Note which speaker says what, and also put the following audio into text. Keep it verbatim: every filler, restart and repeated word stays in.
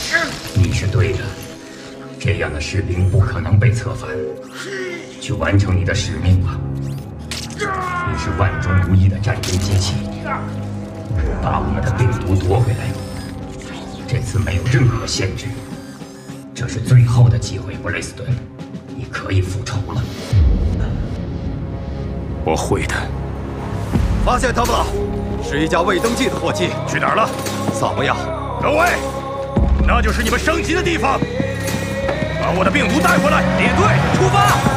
Speaker 1: 你是对的，这样的士兵不可能被策反。去完成你的使命吧。你是万中无一的战争机器，把我们的病毒夺回来。这次没有任何限制，这是最后的机会，布雷斯顿，你可以复仇了。
Speaker 2: 我会的。
Speaker 3: 发现他们了，是一架未登记的货机，
Speaker 2: 去哪儿了？
Speaker 3: 扫描。
Speaker 2: 各位，那就是你们升级的地方。把我的病毒带回来，列队出发。